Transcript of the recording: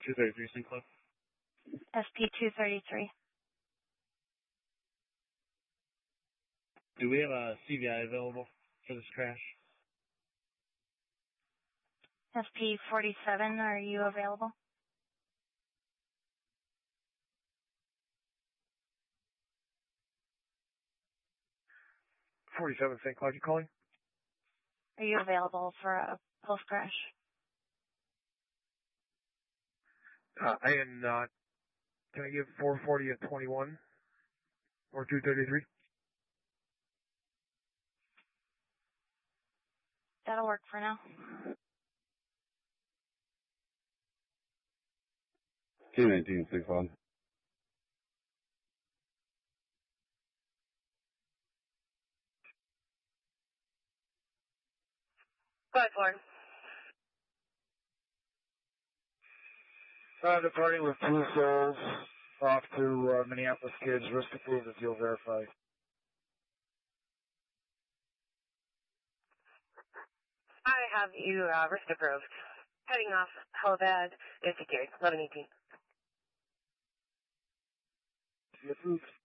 233 St. Cloud. SP233. Do we have a CVI available for this crash? SP47, are you available? St. Cloud, you calling? Are you available for a post-crash? I am not. Can I give 440 at 21? Or 233? That'll work for now. 219 St. Cloud. Go ahead, Departing with 2 souls off to Minneapolis Kids. Risk approved if you'll verify. I have you risk approved. Heading off Helibad is secured. 1118. Approved.